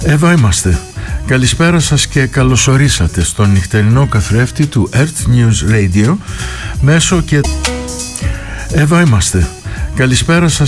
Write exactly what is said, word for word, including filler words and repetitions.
Εδώ είμαστε. Καλησπέρα σας και καλωσορίσατε στον νυχτερινό καθρέφτη του Earth News Radio μέσω και... Εδώ είμαστε. Καλησπέρα σας